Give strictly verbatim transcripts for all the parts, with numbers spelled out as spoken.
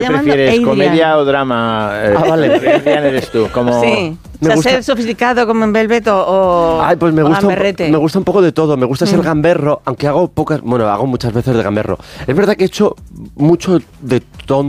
¿Prefieres Adrian. comedia o drama? Eh, Ah, vale. Adrian eres tú, como... Sí. Me O sea, gusta- ser sofisticado como en Velvet o, o Ay, pues me o gusta, un, gamberrete. me gusta un poco de todo. Me gusta ser Mm. gamberro, aunque hago pocas, bueno, hago muchas veces de gamberro. Es verdad que he hecho mucho de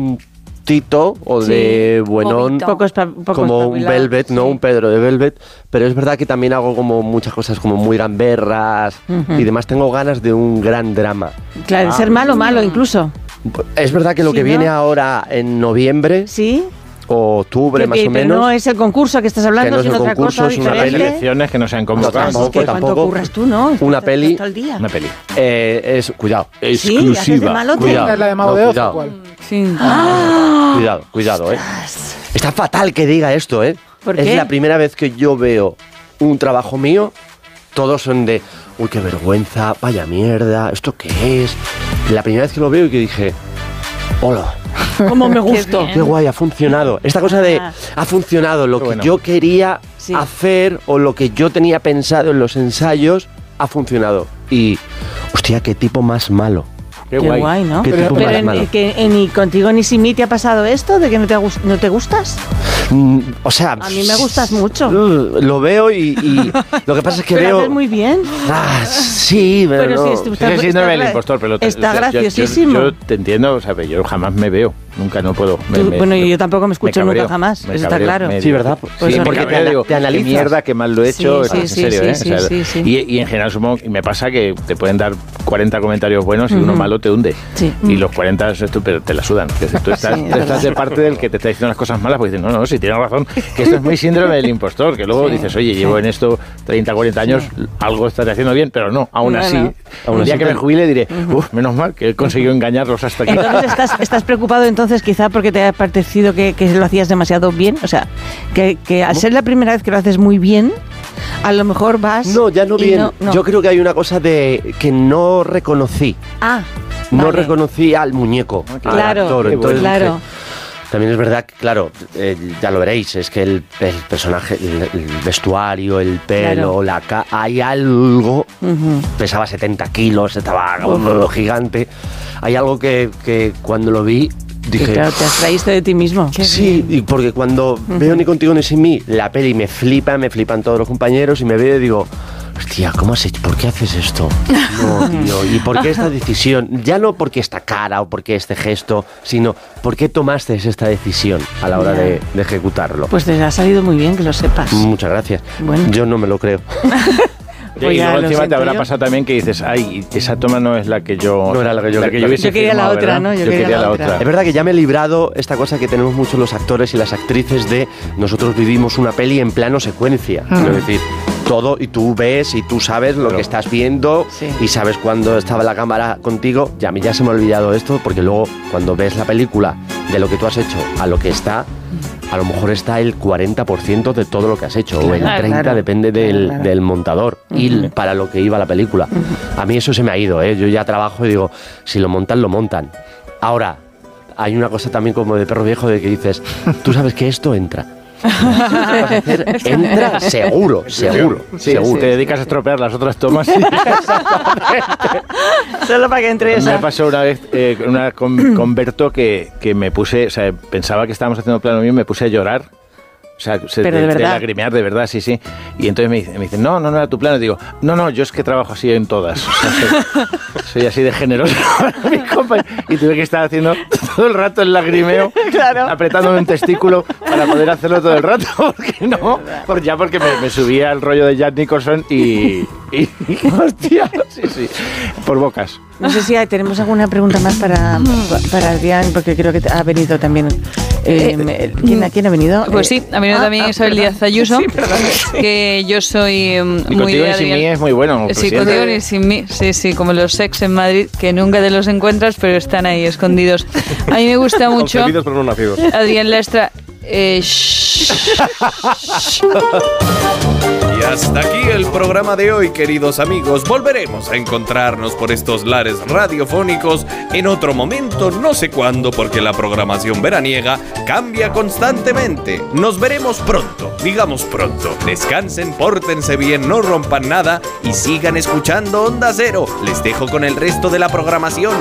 tontito o Sí. de buenón, Bobito. Poco espa- poco como un espabilado, Velvet, ¿no? sí. Un Pedro de Velvet. Pero es verdad que también hago como muchas cosas como muy gamberras Ujú. y demás. Tengo ganas de un gran drama. Claro, Ah. ser malo, malo incluso. Es verdad que lo Sí, que ¿no? viene ahora en noviembre ¿Sí? o octubre Que- más que- o pero menos. no es el concurso que estás hablando, Que no es sino el otra concurso, cosa es una Las diferente. elecciones que no se han No, convocado. tampoco, Es que cuánto tampoco. curras tú, ¿no? Una Estás peli- todo el día. Una peli. Eh, es, cuidado. Sí, haces de malote. Cuidado. ¿Es la de Mago No, de Oz cuidado. o cuál? Sí. Cuidado, cuidado, eh. Está fatal que diga esto, eh. ¿Por es qué? la primera vez que yo veo un trabajo mío, todos son de, uy, qué vergüenza, vaya mierda, ¿esto qué es? La primera vez que lo veo y que dije, hola, Como me gustó. qué guay, ha funcionado. Esta cosa de, Ah. ha funcionado, lo Qué que bueno. yo quería Sí. hacer o lo que yo tenía pensado en los ensayos, ha funcionado. Y, hostia, qué tipo más malo. Qué, Qué guay, ¿no? Qué Pero- tipo Pero más en, malo. que, en- ni contigo ni sin mí te ha pasado esto de que no te, gus- no te gustas. Mm, o sea, A mí me gustas mucho. uh, Lo veo y, y lo que pasa es que Pero veo. haces muy bien. Ah, sí, pero, Pero no. sí, estu- Sigue Está- siendo está el gra- impostor, pero te- está yo- yo- graciosísimo. Yo, te entiendo, o sea, pero yo jamás me veo, nunca, no puedo. Me- Tú- me- bueno, y yo tampoco me escucho cabreo, nunca jamás, me eso está cabreo, claro. me- Sí, ¿verdad? Pues Sí, sí, porque porque te ana- digo, te qué analizas. mierda, qué mal lo he hecho, Sí, sí, en sí, serio, sí, ¿eh? sí, O sea, sí, sí. Y, y en general supongo, y me pasa que te pueden dar cuarenta comentarios buenos y uno Ujú. malo te hunde. Sí. Y los cuarenta es tú, pero te la sudan. Es decir, tú estás, Sí, es tú estás verdad. de parte del que te está diciendo las cosas malas, porque dices, no, no, si tienes razón, que esto es muy síndrome del impostor, que luego Sí, dices, oye, llevo sí. en esto treinta, cuarenta años, algo estás haciendo bien, pero no, aún No, así, no. Aún el día así que te- me jubile diré, uff, menos mal que he conseguido engañarlos hasta aquí. Entonces estás, estás preocupado entonces quizá porque te ha parecido que, que lo hacías demasiado bien. O sea, que, que al ser la primera vez que lo haces muy bien, a lo mejor vas... No, ya no y bien. no- no. Yo creo que hay una cosa de que no reconocí. Ah, No vale. reconocí al muñeco, al Claro, actor. Entonces claro. dije, también es verdad que, claro, eh, ya lo veréis, es que el, el personaje, el, el vestuario, el pelo, Claro. la ca hay algo, Ujú. pesaba setenta kilos, estaba como gigante. Hay algo que, que cuando lo vi Que dije, claro, te abstraíste de ti mismo. sí, y porque cuando veo Ni contigo ni sin mí, la peli me flipa, me flipan todos los compañeros y me veo y digo, hostia, ¿cómo has hecho? ¿Por qué haces esto? No, tío, ¿y por qué esta decisión? Ya no porque esta cara o porque este gesto, sino ¿por qué tomaste esta decisión a la hora Ya. de, de ejecutarlo? Pues te ha salido muy bien que lo sepas. Muchas gracias. Bueno. Yo no me lo creo. Pues y ya luego lo encima te siento habrá yo. pasado también que dices, ay, esa toma no es la que yo... No era la que yo- hubiese Yo quería la firmado, otra, ¿verdad? ¿no? Yo Yo quería quería la la otra. otra. Es verdad que ya me he librado esta cosa que tenemos muchos los actores y las actrices de nosotros vivimos una peli en plano secuencia. Quiero decir, todo y tú ves y tú sabes lo Claro. que estás viendo Sí. y sabes cuando estaba la cámara contigo. Ya, a mí ya se me ha olvidado esto porque luego cuando ves la película de lo que tú has hecho a lo que está, a lo mejor está el cuarenta por ciento de todo lo que has hecho o el Claro, treinta por ciento claro. depende del, Claro, claro. del montador y para lo que iba la película. A mí eso se me ha ido, ¿eh? Yo ya trabajo y digo, si lo montan, lo montan. Ahora, hay una cosa también como de perro viejo de que dices, tú sabes que esto entra. Entra seguro, seguro, Sí, seguro. te dedicas a estropear las otras tomas. Solo para que entre Me esa. pasó una vez eh, una con, con Berto que, que me puse, o sea, pensaba que estábamos haciendo plano mío, me puse a llorar. O sea, se, Pero de verdad. lagrimear, de verdad, sí, sí. Y entonces me dice, me dice, no, no, no era tu plano. Y digo, no, no, yo es que trabajo así en todas. O sea, soy, soy así de generoso para mis compañeros. Y tuve que estar haciendo todo el rato el lagrimeo, Claro. apretándome un testículo para poder hacerlo todo el rato. Porque no, por, ya porque me, me subía el rollo de Jack Nicholson y, y, hostia, sí, sí, por bocas. No sé si hay- tenemos alguna pregunta más para, para Adrián, porque creo que ha venido también. eh, me- ¿quién, ¿Quién ha venido? Pues Eh, sí, ha venido ah, también ah, Isabel perdón. Díaz Ayuso, Sí, perdón, sí. que yo soy mm, Y muy contigo de y sin Adrián. mí es muy bueno. Sí, presidente. contigo ni sin mí. Sí, sí, como los sex en Madrid, que nunca te los encuentras, pero están ahí escondidos. A mí me gusta mucho Concebidos pero no nacidos. Adrián Lastra. Eh, shh. Y hasta aquí el programa de hoy, queridos amigos. Volveremos a encontrarnos por estos lares radiofónicos en otro momento, no sé cuándo, porque la programación veraniega cambia constantemente. Nos veremos pronto, digamos pronto. Descansen, pórtense bien, no rompan nada y sigan escuchando Onda Cero. Les dejo con el resto de la programación.